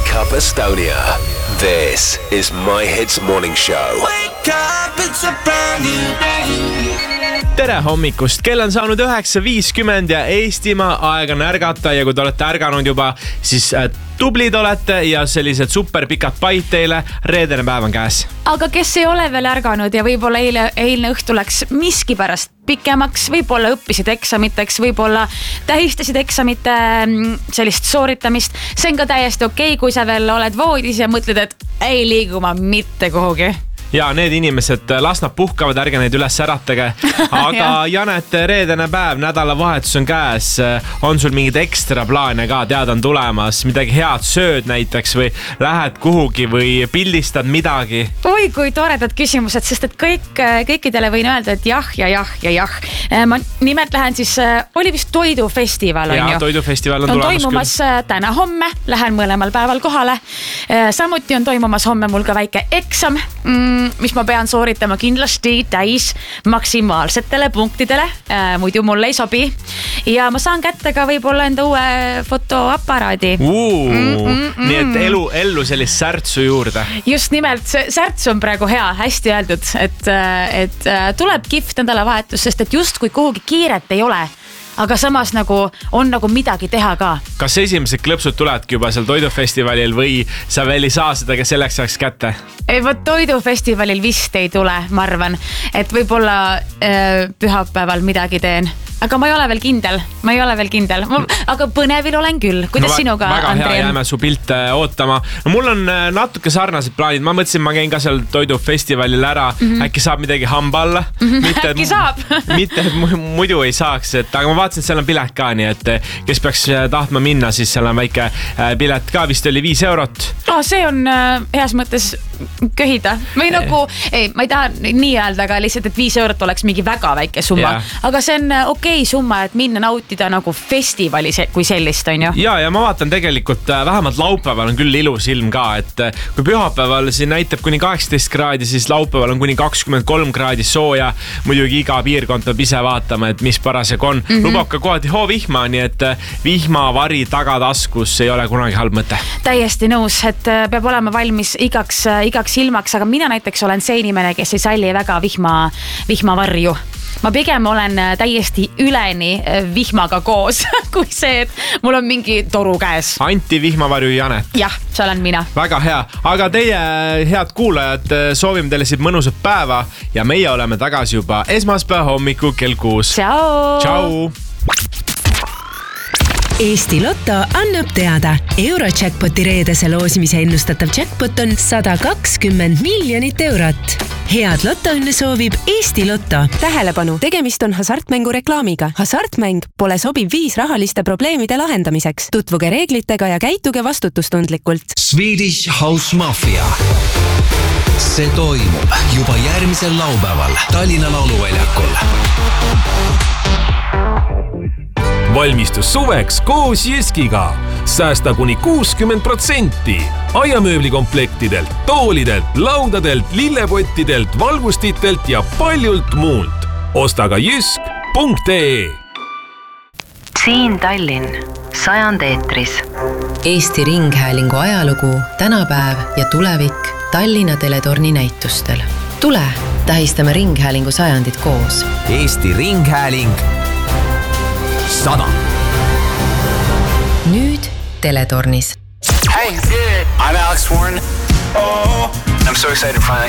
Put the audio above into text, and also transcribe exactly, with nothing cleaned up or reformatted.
Wake Up Estonia. This is My Hits Morning Show. Wake up, it's a brand new day. Tere hommikust, kell on saanud üheksa viiskümmend ja Eestimaa aeg on ärgata ja kui te olete ärganud juba, siis tublid olete ja sellised superpikad paid teile, reedene päev on käes. Aga kes ei ole veel ärganud ja võib-olla eile, eilne õhtu läks miski pärast pikemaks, võib-olla õppisid eksamiteks, võib-olla tähistasid eksamite sellist sooritamist, see on ka täiesti okei, kui sa veel oled voodis ja mõtled, et ei liigu ma mitte kuhugi. Ja need inimesed, las nad puhkavad, ärge neid üles äratage. Aga Janet, reedene päev, nädalavahetus on käes. On sul mingid ekstra plaane ka, tead on tulemas, midagi head sööd näiteks või lähed kuhugi või pildistad midagi? Oi, kui toredad küsimused, sest et kõik, kõikidele võin öelda, et jah ja jah ja jah. Ma nimelt lähen siis, oli vist toidufestival on ja, ju. Toidufestival on, on tulemas toimumas küll. Täna homme, lähen mõlemal päeval kohale. Samuti on toimumas homme mul ka väike eksam, mis ma pean sooritama kindlasti täis maksimaalsetele punktidele, muidu mulle ei sobi. Ja ma saan kätte ka võib-olla enda uue fotoaparaadi. Uu, mm, mm, mm. Nii et elu, ellu sellist särtsu juurde. Just nimelt, see särtsu on praegu hea, hästi öeldud, et, et tuleb kihvt nädalavahetus, sest et just kui kuhugi kiiret ei ole, aga samas nagu on nagu midagi teha ka. Kas esimesed klõpsud tuledki juba seal toidufestivalil või sa veel ei saa seda ka selleks ajaks kätte? Ei, võt toidufestivalil vist ei tule, ma arvan, et võib-olla äh, pühapäeval midagi teen. Aga ma ei ole veel kindel, ma ei ole veel kindel, ma, aga põnevil olen küll. Kuidas no, sinuga, väga Andrei? Väga hea, jääme su pilte ootama. No, mul on natuke sarnased plaanid, ma mõtlesin, ma käin ka seal toidufestivalil ära, mm-hmm. äkki saab midagi hamba alla. Mm-hmm. Mitte, äkki saab. Mitte, et muidu ei saaks, et, aga ma vaatasin, et seal on pilet ka, nii et kes peaks tahtma minna, siis seal on väike pilet ka, vist oli viis eurot. Oh, see on äh, heas mõttes köhida. Või nagu, ei, ma ei taha nii öelda, aga lihtsalt, et viis eurot oleks mingi väga väike summa. Yeah. Aga see on okei okay summa, et minna nautida nagu festivali kui sellist, on ju? Ja, ja ma vaatan tegelikult, vähemalt laupäeval on küll ilus ilm ka, et kui pühapäeval siin näitab kuni kaheksateist kraadi, siis laupäeval on kuni kakskümmend kolm kraadi sooja. Muidugi iga piirkond peab ise vaatama, et mis paraseg on. Mm-hmm. Lubab ka kohati hoovihma, nii et vihmavari tagataskus ei ole kunagi halb mõte. Täiesti nõus, et peab olema valmis igaks, igaks ilmaks, aga mina näiteks olen see inimene, kes ei salli väga vihma, vihmavarju. Ma pigem olen täiesti üleni vihmaga koos, kui see, et mul on mingi toru käes. Anti vihmavarju Janet. Jah, see olen mina. Väga hea, aga teie head kuulajad, soovime teile siit mõnusat päeva ja meie oleme tagasi juba esmaspäeva hommiku kell kuus. Ciao! Ciao! Eesti Lotto annab teada. Eurojackpoti reedese loosimise ennustatav jackpot on sada kakskümmend miljonit eurot. Head Lottoõnne soovib Eesti Lotto. Tähelepanu, tegemist on hasartmängu reklaamiga. Hasartmäng pole sobiv viis rahaliste probleemide lahendamiseks. Tutvuge reeglitega ja käituge vastutustundlikult. Swedish House Mafia. See toimub juba järgmisel laupäeval Tallinna lauluväljakul. Valmistus suveks koos Jyskiga. Säästa kuni kuuskümmend protsenti. Aiamööblikomplektidelt, toolidelt, laudadelt, lillepottidelt, valgustitelt ja paljult muult. Osta ka jysk punkt ee. Siin Tallinn, sajand eetris. Eesti Ringhäälingu ajalugu, tänapäev ja tulevik Tallinna teletorni näitustel. Tule, tähistame Ringhäälingu sajandit koos. Eesti Ringhääling sada. Nüüd teletornis. Hey, I'm Alex Warren. Oh, I'm so excited to finally